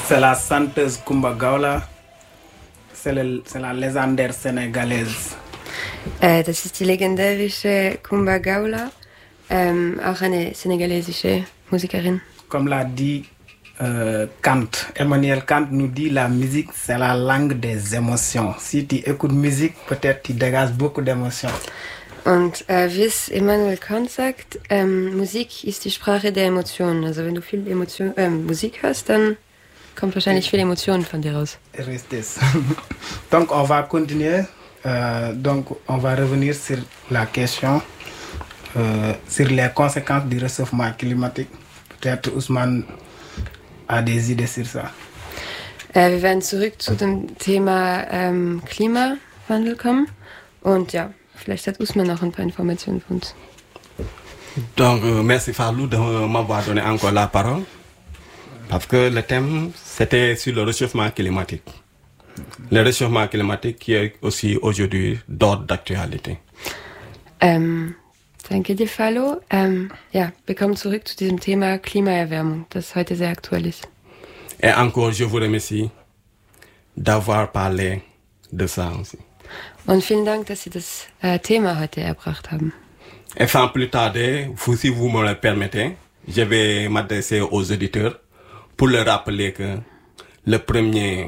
C'est la chanteuse Coumba Gawla. C'est la légendaire sénégalaise. Das ist die legendärische Coumba Gawla, auch eine senegalesische Musikerin. Comme l'a dit Kant, Emmanuel Kant nous dit la musique c'est la langue des émotions. Si tu écoutes musique, peut-être tu dégages beaucoup d'émotions. Und wie es Immanuel Kant sagt, Musik ist die Sprache der Emotionen. Also wenn du viel Musik hörst, dann kommt wahrscheinlich viel Emotionen von dir raus. Richtig. Donc on va continuer. Donc on va revenir sur la question sur les conséquences du réchauffement climatique. Peut-être Ousmane a des idées sur ça. Wir werden zurück zu dem Thema Klimawandel kommen. Und ja, vielleicht hat Ousmane noch ein paar Informationen für uns. Donc, merci Fallou de m'avoir donné encore la parole. Parce que le thème, c'était sur le réchauffement climatique. Le réchauffement climatique qui est aussi aujourd'hui d'ordre d'actualité. Danke dir, Fallo. Ja, wir kommen zurück zu diesem Thema Klimaerwärmung, das heute sehr aktuell ist. Et encore, je vous remercie d'avoir parlé de ça aussi. Und vielen Dank, dass Sie das Thema heute erbracht haben. Et sans plus tarder, si vous me le permettez, je vais m'adresser aux auditeurs pour leur rappeler que le premier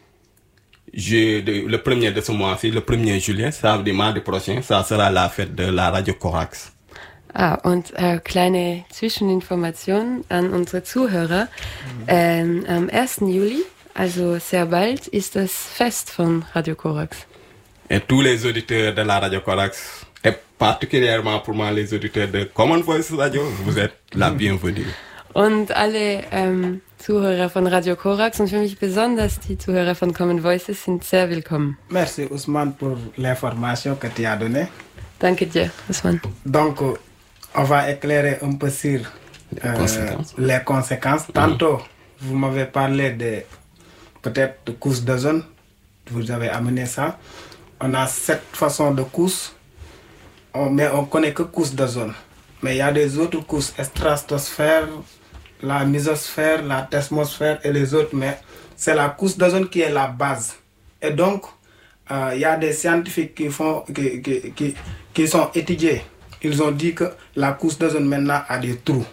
de ce mois-ci, le 1er juillet, ça veut dire mardi prochain, ça sera la fête de la Radio Corax. Und kleine Zwischeninformation an unsere Zuhörer. Am 1. Juli, also sehr bald, ist das Fest von Radio Corax. Et tous les auditeurs de la Radio Corax, et particulièrement pour moi les auditeurs de Common Voice Radio, vous êtes la bienvenue. Und alle Zuhörer von Radio Corax und für mich besonders die Zuhörer von Common Voices sind sehr willkommen. Merci Ousmane pour l'information que tu as donnée. Danke dir, Ousmane. Donc, on va éclairer un peu sur les conséquences. Tantôt, vous m'avez parlé de peut-être de couche d'ozone. Vous avez amené ça. On a 7 façons de couches, mais on ne connaît que couche d'ozone. Mais il y a des autres couches, stratosphère, la mésosphère, la thermosphère et les autres. Mais c'est la couche d'ozone qui est la base. Et donc, il y a des scientifiques qui sont étudiés. Ils ont dit que la couche d'ozone maintenant a des trous.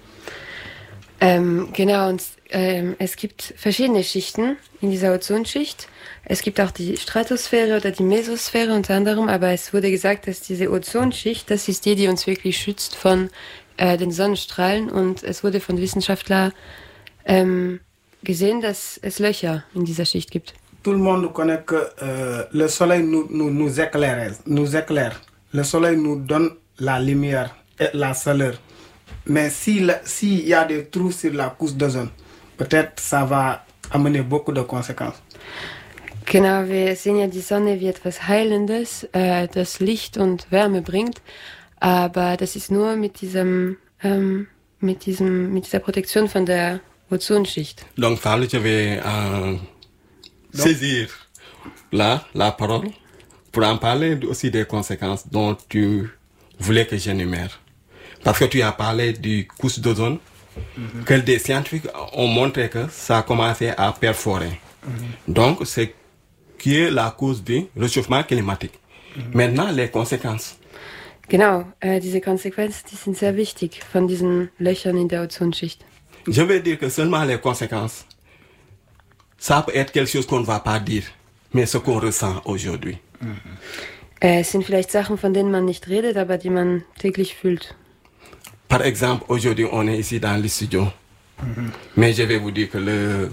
Genau, und es gibt verschiedene Schichten in dieser Ozonschicht. Es gibt auch die Stratosphäre oder die Mesosphäre unter anderem, aber es wurde gesagt, dass diese Ozonschicht, das ist die uns wirklich schützt von den Sonnenstrahlen, und es wurde von Wissenschaftlern gesehen, dass es Löcher in dieser Schicht gibt. Tout le monde connaît que le soleil nous éclaire. Le soleil nous donne la lumière et la chaleur. Mais s'il y a des trous sur la couche d'ozone, peut-être ça va amener beaucoup de conséquences. Genau, wir sehen ja die Sonne wie etwas Heilendes, das Licht und Wärme bringt, aber das ist nur mit dieser Protektion von der Ozonschicht. Donc, Fallou, je vais saisir la parole pour en parler aussi des conséquences dont tu voulais que j'énumère. Parce que tu as parlé du couche d'ozone, que des scientifiques ont montré que ça a commencé à perforer. Donc, c'est qui est la cause du réchauffement climatique. Maintenant, les conséquences. Genau, diese Konsequenzen, die sind sehr wichtig von diesen Löchern in der Ozonschicht. Je vais dire que seulement les conséquences, ça peut être quelque chose qu'on ne va pas dire, mais ce qu'on ressent aujourd'hui. Es sind vielleicht Sachen, von denen man nicht redet, aber die man täglich fühlt. Par exemple, aujourd'hui, on est ici dans le studio. Mais je vais vous dire que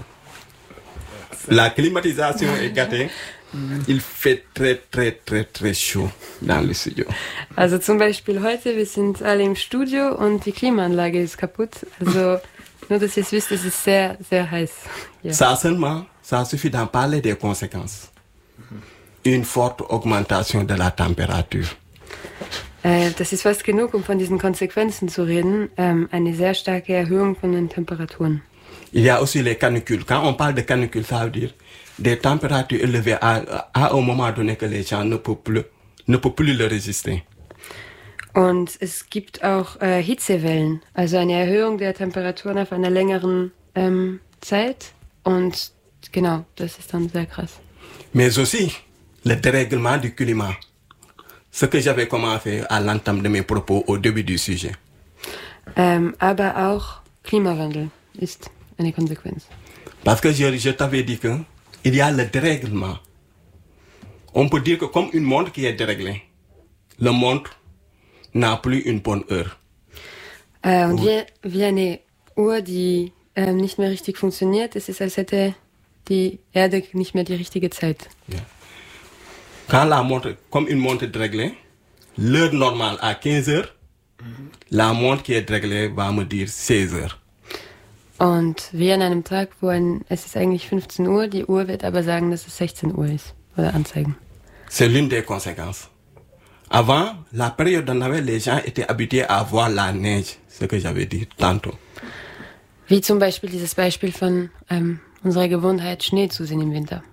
la climatisation est gâtée. Il fait très, très, très, très chaud dans le studio. Also zum Beispiel heute, wir sind alle im Studio und die Klimaanlage ist kaputt. Also nur, dass ihr es wisst, es ist sehr, sehr heiß. Ja. Ça seulement, ça suffit d'en parler des conséquences. Une forte augmentation de la température. Das ist fast genug, um von diesen Konsequenzen zu reden. Eine sehr starke Erhöhung von den Temperaturen. Il y a aussi les canicules. Quand on parle de canicules, ça veut dire des températures élevées à un moment donné que les gens ne peuvent plus le résister. Und es gibt auch Hitzewellen, also eine Erhöhung der Temperaturen auf einer längeren Zeit. Und genau, das ist dann sehr krass. Mais aussi, le dérèglement du climat. Ce que j'avais commencé à l'entame de mes propos au début du sujet. Aber auch Klimawandel ist eine Konsequenz. Parce que je t'avais dit qu'il y a le dérèglement. On peut dire que comme une montre qui est déréglée, le montre n'a plus une bonne heure. Und wie eine Uhr, die nicht mehr richtig funktioniert, es ist, als hätte die Erde nicht mehr die richtige Zeit. Yeah. Quand la montre, comme une montre déréglée, l'heure normale à 15 heures, la montre qui est déréglée va me dire 16 heures. Und wie an einem Tag, es ist eigentlich 15 Uhr, die Uhr wird aber sagen, dass es 16 Uhr ist. Oder anzeigen. C'est l'une des conséquences. Avant, la période de Noël, les gens étaient habitués à voir la neige, ce que j'avais dit tantôt. Wie zum Beispiel dieses Beispiel von unserer Gewohnheit, Schnee zu sehen im Winter.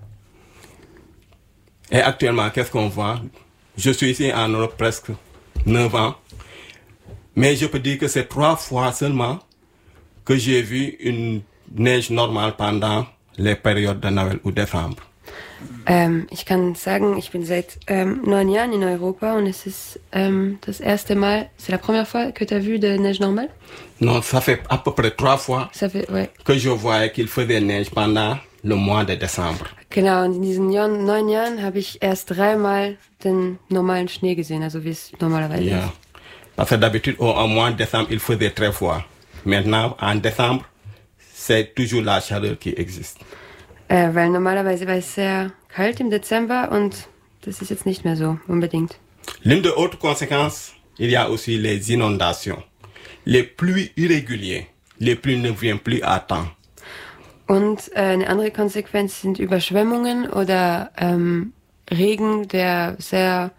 Et actuellement, qu'est-ce qu'on voit? Je suis ici en Europe presque 9 ans. Mais je peux dire que c'est 3 fois seulement que j'ai vu une neige normale pendant les périodes de Noël ou décembre. Ich kann sagen, ich bin seit 9 Jahren in Europa und es ist das erste Mal, c'est la première fois que tu as vu de neige normale? Non, ça fait à peu près 3 fois ouais. que je voyais qu'il faisait neige pendant le mois de décembre. Genau, und in diesen 9 Jahren habe ich erst 3-mal den normalen Schnee gesehen, also wie es normalerweise ist. Parce que d'habitude, au mois de décembre, il faisait très froid. Maintenant, en décembre, c'est toujours la chaleur qui existe. Weil normalerweise war es sehr kalt im Dezember und das ist jetzt nicht mehr so unbedingt. L'une des autres conséquences, il y a aussi les inondations. Les pluies irrégulières, les pluies ne viennent plus à temps. Und eine andere Konsequenz sind Überschwemmungen oder Regen, der sehr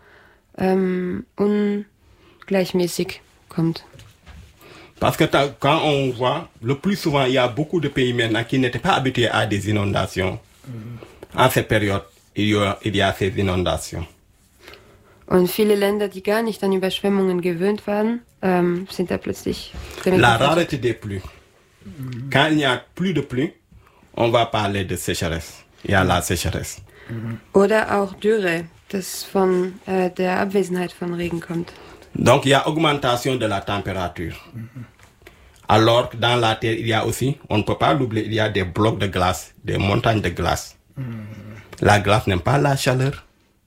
ungleichmäßig kommt. Parce que quand on voit, le plus souvent, il y a beaucoup de pays maintenant qui n'étaient pas habitués à des inondations. En cette période, il y a ces inondations. Und viele Länder, die gar nicht an Überschwemmungen gewöhnt waren, sind da plötzlich... La rareté des pluies. Quand il n'y a plus de pluie, on va parler de sécheresse. Il y a la sécheresse. Oder auch Dürre, das von der Abwesenheit von Regen kommt. Donc, il y a augmentation de la température. Alors que dans la Terre, il y a aussi, on ne peut pas l'oublier, il y a des blocs de glace, des montagnes de glace. La glace n'aime pas la chaleur.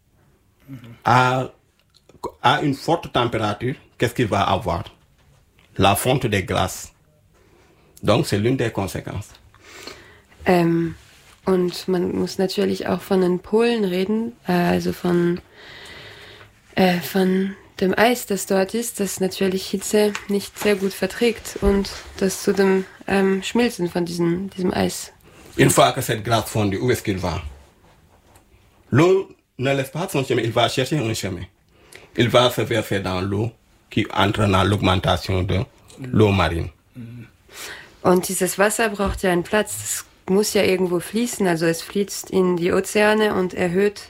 À une forte température, qu'est-ce qu'il va avoir? La fonte des glaces. Donc, c'est l'une des conséquences. Und man muss natürlich auch von den Polen reden, also von dem Eis, das dort ist, das natürlich Hitze nicht sehr gut verträgt und das zu dem Schmilzen von diesem Eis. Une fois que cette glace fondue, où est-ce qu'il va? L'eau ne laisse pas son chemin, il va chercher un chemin. Il va se verser dans l'eau qui entraîne l'augmentation de l'eau marine. Und dieses Wasser braucht ja einen Platz, das muss ja irgendwo fließen, also es fließt in die Ozeane und erhöht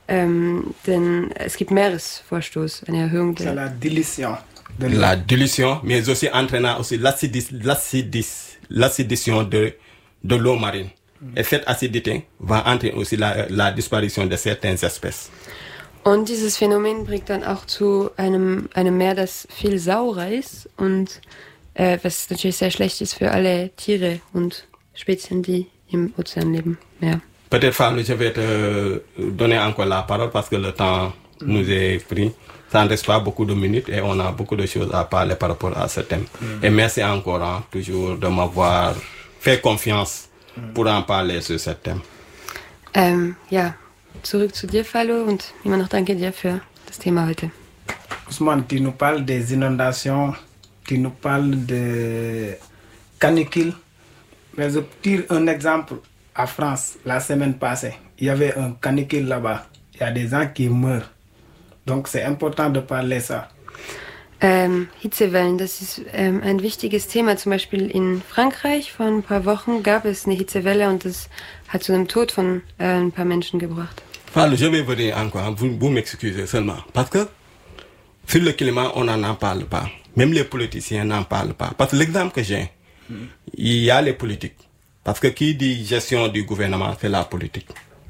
es gibt Meeresvorstoß, eine Erhöhung der... C'est la dilution. La dilution, mais aussi entraînant aussi l'acidation de l'eau marine. Et cette acidité va entraîner aussi la disparition de certaines espèces. Und dieses Phänomen bringt dann auch zu einem Meer, das viel saurer ist und was natürlich sehr schlecht ist für alle Tiere und Spezien, die im Ozean leben. Ja. Peut-être, Fabio, je vais te donner encore la parole parce que le temps nous est pris. Ça ne reste pas beaucoup de minutes et on a beaucoup de choses à parler par rapport à ce thème. Et merci encore toujours de m'avoir fait confiance pour en parler sur ce thème. Ja, zurück zu dir, Falo, und immer noch danke dir für das Thema heute. Ousmane, tu nous parles des inondations, tu nous parles de canicules. Mais je tire un exemple. À France, la semaine passée, il y avait un canicule là-bas. Il y a des gens qui meurent. Donc c'est important de parler ça. Hitzewellen, das ist ein wichtiges Thema. Zum Beispiel in Frankreich vor ein paar Wochen gab es eine Hitzewelle und das hat zu einem Tod von ein paar Menschen gebracht. Falo, je vais vous dire encore, vous m'excusez seulement. Parce que sur le climat, on n'en parle pas. Même les politiciens n'en parlent pas. Parce que l'exemple que j'ai, il y a les politiques. Parce que qui dit gestion du gouvernement, c'est la politique.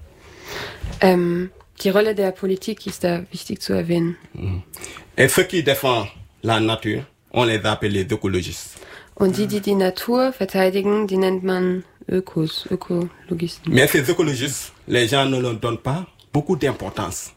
Die Rolle der Politik ist da wichtig zu erwähnen. Et ceux qui défendent la nature, on les appelle les écologistes. Und die Natur verteidigen, die nennt man Ökologisten. Mais ces écologistes, les gens ne leur donnent pas beaucoup d'importance.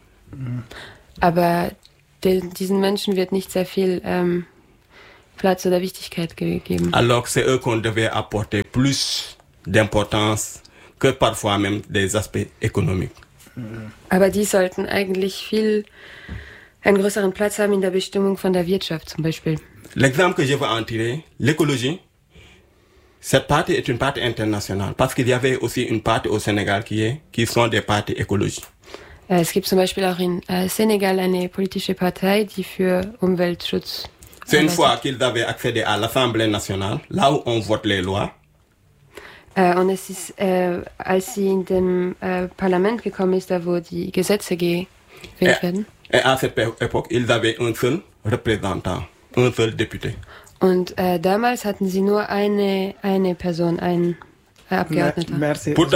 Aber diesen Menschen wird nicht sehr viel Platz oder Wichtigkeit gegeben. Alors que c'est eux qu'on devait apporter plus d'importance que parfois même des aspects économiques. Aber die sollten eigentlich einen größeren Platz haben in der Bestimmung von der Wirtschaft zum Beispiel. L'exemple que je veux en tirer, l'écologie, cette partie est une partie internationale parce qu'il y avait aussi une partie au Sénégal qui sont des partis écologiques. Es gibt zum Beispiel auch in Senegal eine politische Partei, die für Umweltschutz. C'est une fois qu'ils avaient accédé à l'Assemblée nationale, là où on vote les lois. Und es ist, als sie in dem Parlament gekommen ist, da wo die Gesetze gewählt werden. Et à cette époque, ils avaient un seul représentant, un seul député. Und damals hatten sie nur eine Person, einen Abgeordneter. Merci. Pour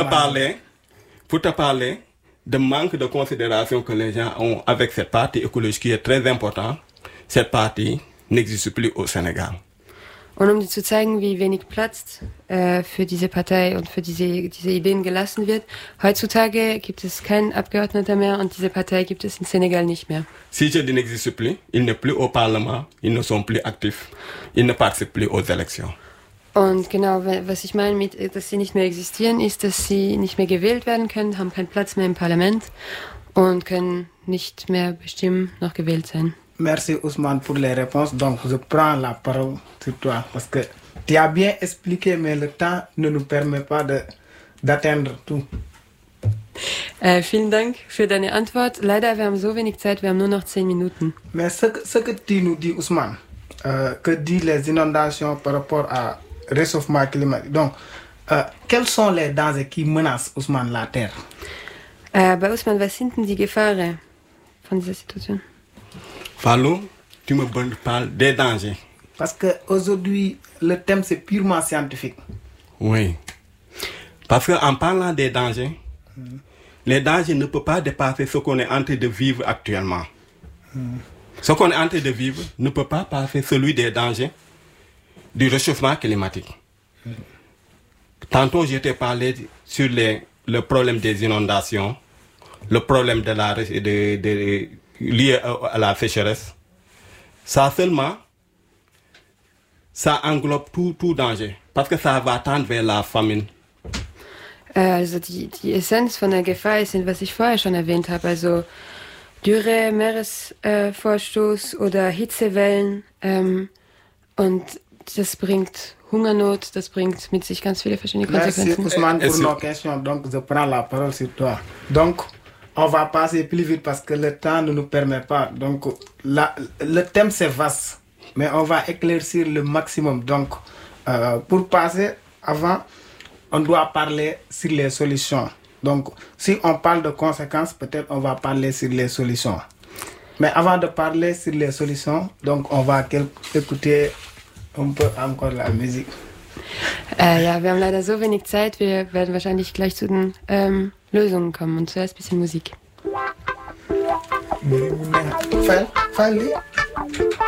te parler de manque de considération que les gens ont avec cette partie écologique qui est très important, cette partie n'existe plus au Sénégal. Und um dir zu zeigen, wie wenig Platz für diese Partei und für diese Ideen gelassen wird, heutzutage gibt es keinen Abgeordneter mehr und diese Partei gibt es in Senegal nicht mehr. Si je dis n'existe plus, ils n'est plus au Parlement, ils ne sont plus actifs, ils ne participent plus aux élections. Und genau, was ich meine mit, dass sie nicht mehr existieren, ist, dass sie nicht mehr gewählt werden können, haben keinen Platz mehr im Parlament und können nicht mehr bestimmen, noch gewählt sein. Merci Ousmane pour les réponses. Donc je prends la parole sur toi parce que tu as bien expliqué, mais le temps ne nous permet pas d'atteindre tout. Vielen Dank für deine Antwort. Leider, wir haben so wenig Zeit, wir haben nur noch 10 Minuten. Mais ce que tu nous dis, Ousmane, que disent les inondations par rapport à réchauffement climatique. Donc, quels sont les dangers qui menacent, Ousmane, la Terre? Bei Ousmane, was sind denn die Gefahren von dieser Situation? Fallou, tu me parles des dangers. Parce qu'aujourd'hui, le thème c'est purement scientifique. Oui. Parce qu'en parlant des dangers, les dangers ne peuvent pas dépasser ce qu'on est en train de vivre actuellement. Ce qu'on est en train de vivre ne peut pas passer celui des dangers du réchauffement climatique. Tantôt, je t'ai parlé sur le problème des inondations, le problème lié à la sécheresse. Ça seulement, ça englobe tout danger, parce que ça va tendre vers la famine. Also die Essenz von der Gefahr ist, was ich vorher schon erwähnt habe, also Dürre, Meeresvorstoß oder Hitzewellen und das bringt Hungernot, das bringt mit sich ganz viele verschiedene Konsequenzen. Merci Ousmane pour nos questions, donc je prends la parole sur toi. Donc, on va passer plus vite parce que le temps ne nous permet pas. Donc, le thème c'est vaste, mais on va éclaircir le maximum. Donc, pour passer avant, on doit parler sur les solutions. Donc, si on parle de conséquences, peut-être on va parler sur les solutions. Mais avant de parler sur les solutions, donc on va écouter un peu encore la Musik. Ja, wir haben leider so wenig Zeit, wir werden wahrscheinlich gleich zu den Lösungen kommen und zuerst ein bisschen Musik.